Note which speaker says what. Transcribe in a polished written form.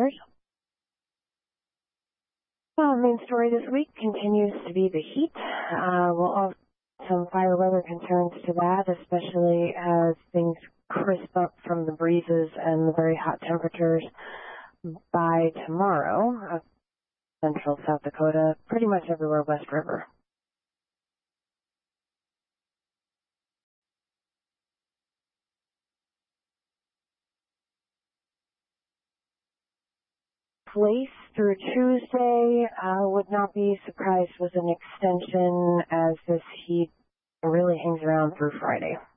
Speaker 1: Well, main story this week continues to be the heat. We'll have some fire weather concerns to that, especially as things crisp up from the breezes and the very hot temperatures by tomorrow. Central South Dakota, pretty much everywhere West River. Place through Tuesday, would not be surprised with an extension as this heat really hangs around through Friday.